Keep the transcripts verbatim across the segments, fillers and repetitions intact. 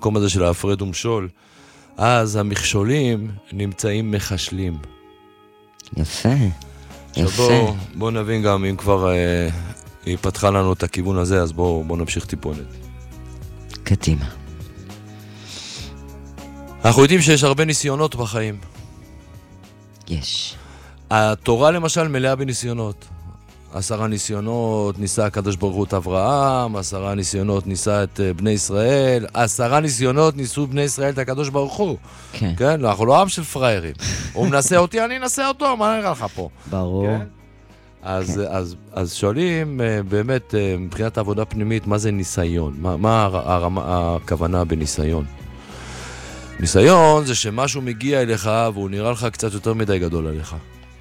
המקום הזה של ההפרד ומשול, אז המכשולים נמצאים מחשלים. יפה, עכשיו יפה. בוא, בוא נבין גם אם כבר אה, היא פתחה לנו את הכיוון הזה, אז בוא, בוא נמשיך טיפונת. קדימה. אנחנו יודעים שיש הרבה ניסיונות בחיים. יש. התורה למשל מלאה בניסיונות. עשרה ניסיונות ניסה הקדוש ברוך הוא את אברהם, עשרה ניסיונות ניסה את uh, בני ישראל, עשרה ניסיונות ניסו בני ישראל את הקדוש ברוך הוא. כן. כן? לא, אנחנו לא עם של פריירים. הוא מנסה אותי, אני אנסה אותו, מה נראה לך פה? ברור. כן? אז, כן. אז, אז שואלים uh, באמת, uh, מבחינת העבודה פנימית, מה זה ניסיון? מה, מה הרמה, הכוונה בניסיון? ניסיון זה שמשהו מגיע אליך והוא נראה לך קצת יותר מדי גדול עליך.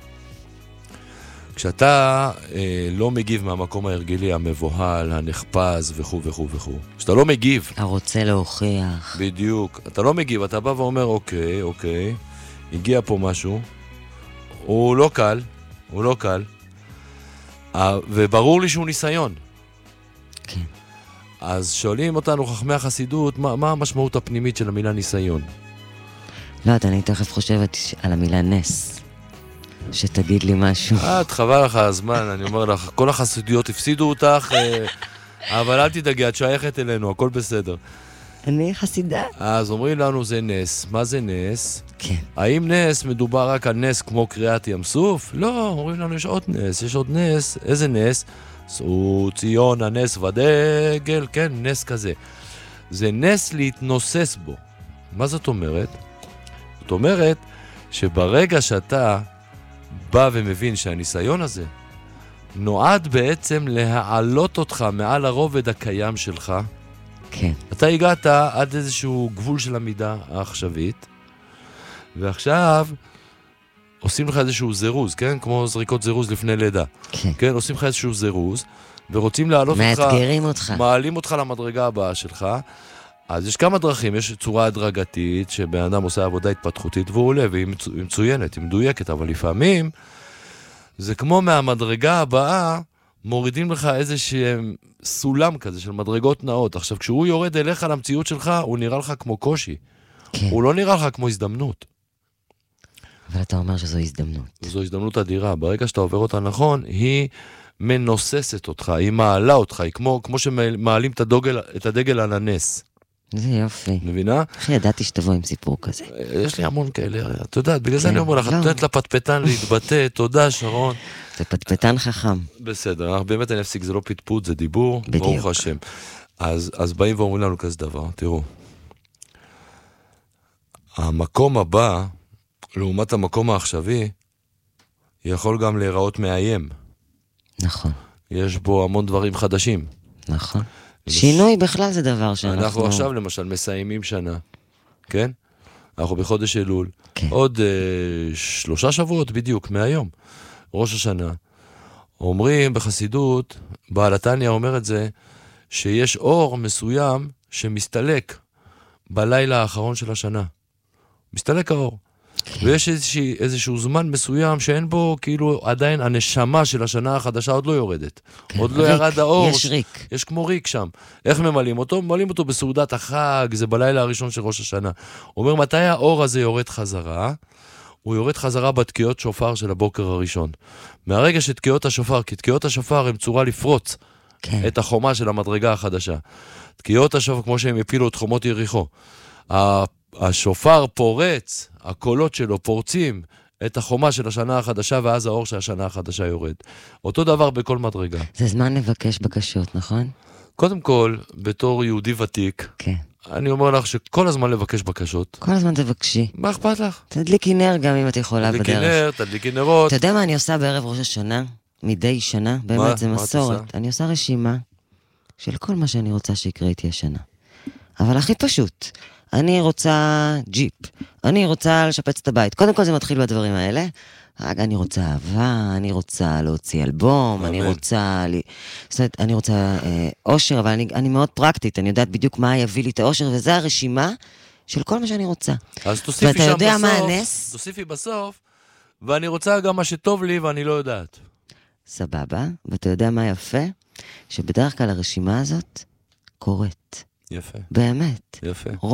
כשאתה אה, לא מגיב מהמקום ההרגלי, המבוהל, הנחפז וכו' וכו' וכו'. כשאתה לא מגיב. הרוצה להוכיח. בדיוק. אתה לא מגיב, אתה בא ואומר, אוקיי, אוקיי, הגיע פה משהו, הוא לא קל, הוא לא קל, אה, וברור לי שהוא ניסיון. כן. אז שואלים אותנו חכמי החסידות, מה, מה המשמעות הפנימית של המילה ניסיון? לא, אני תכף חושבת על המילה נס. שתגיד לי משהו. את חבל לך הזמן, אני אומר לך, כל החסידויות הפסידו אותך, אבל אל תדאגי, את שייכת אלינו, הכל בסדר. אני חסידה. אז אומרים לנו זה נס. מה זה נס? כן. האם נס מדובר רק על נס כמו קריאת ים סוף? לא, אומרים לנו יש עוד נס, יש עוד נס. איזה נס? שאו ציון הנס ודגל, כן, נס כזה. זה נס להתנוסס בו. מה זאת אומרת? זאת אומרת שברגע שאתה בא ומבין שהניסיון הזה נועד בעצם להעלות אותך מעל הרובד הקיים שלך. כן. אתה הגעת עד איזשהו גבול של המידה העכשווית, ועכשיו עושים לך איזשהו זירוז, כן? כמו זריקות זירוז לפני לידה. כן. כן, עושים לך איזשהו זירוז, ורוצים להעלות אותך... מאתגרים אותך. מעלים אותך למדרגה הבאה שלך. אז יש כמה דרכים, יש צורה הדרגתית, שבן אדם עושה עבודה התפתחותית והוא עולה, והיא מצוינת, היא מדויקת, אבל לפעמים זה כמו מהמדרגה הבאה, מורידים לך איזשהו סולם כזה של מדרגות נאות. עכשיו, כשהוא יורד אליך למציאות שלך, הוא נראה לך כמו קושי. כן. הוא לא נראה לך כמו הזדמנות. אבל אתה אומר שזו הזדמנות. זו הזדמנות אדירה. ברגע שאתה עובר אותה נכון, היא מנוססת אותך, היא מעלה אותך, היא כמו, כמו שמעלים את הדגל, את הדגל על הנס. זה יופי. מבינה? איך ידעתי שתבוא עם סיפור כזה? יש לי המון כאלה, אתה יודעת, בגלל זה אני אומר לך, את נותנת לפטפטן להתבטא, תודה שרון. זה פטפטן חכם. בסדר, באמת אני אפסיק, זה לא פטפוט, זה דיבור, בדיוק. ברוך השם. אז, אז באים ואומרים לנו כזה דבר, תראו. המקום הבא, לעומת המקום העכשווי, יכול גם להיראות מאיים. נכון. יש בו המון דברים חדשים. נכון. שינוי בכלל זה דבר שאנחנו... אנחנו עכשיו למשל מסיימים שנה, כן? אנחנו בחודש אלול. כן. עוד אה, שלושה שבועות בדיוק, מהיום. ראש השנה. אומרים בחסידות, בעל התניא אומר את זה, שיש אור מסוים שמסתלק בלילה האחרון של השנה. מסתלק האור. כן. ויש איזשה, איזשהו זמן מסוים שאין בו, כאילו עדיין הנשמה של השנה החדשה עוד לא יורדת. כן. עוד לא ריק. ירד האור. יש ריק. יש כמו ריק שם. איך ממלאים אותו? ממלאים אותו בסעודת החג, זה בלילה הראשון של ראש השנה. הוא אומר, מתי האור הזה יורד חזרה? הוא יורד חזרה בתקיעות שופר של הבוקר הראשון. מהרגע שתקיעות השופר, כי תקיעות השופר הם צורה לפרוץ כן. את החומה של המדרגה החדשה. תקיעות השופר, כמו שהם הפילו את חומות יריחו. השופר פורץ, הקולות שלו פורצים את החומה של השנה החדשה, ואז האור של השנה החדשה יורד. אותו דבר בכל מדרגה. זה זמן לבקש בקשות, נכון? קודם כל, בתור יהודי ותיק, כן. אני אומר לך שכל הזמן לבקש בקשות. כל הזמן תבקשי. מה אכפת לך? תדליקי נר גם אם את יכולה בדרך. תדליקי נר, תדליקי נרות. אתה יודע מה אני עושה בערב ראש השנה? מדי שנה? באמת, זה מסורת. אני עושה רשימה של כל מה שאני רוצה שיקרה איתי השנה. אבל הכי פשוט. אני רוצה ג'יפ. אני רוצה לשפץ את הבית. קודם כל זה מתחיל בדברים האלה. רגע, אני רוצה אהבה, אני רוצה להוציא אלבום, אני רוצה... זאת אומרת, אני רוצה אה, אושר, אבל אני, אני מאוד פרקטית, אני יודעת בדיוק מה יביא לי את האושר, וזה הרשימה של כל מה שאני רוצה. אז תוסיפי ואתה שם יודע בסוף, מה הנס? תוסיפי בסוף, ואני רוצה גם מה שטוב לי ואני לא יודעת. סבבה, ואתה יודע מה יפה? שבדרך כלל הרשימה הזאת קורית. יפה. באמת. יפה.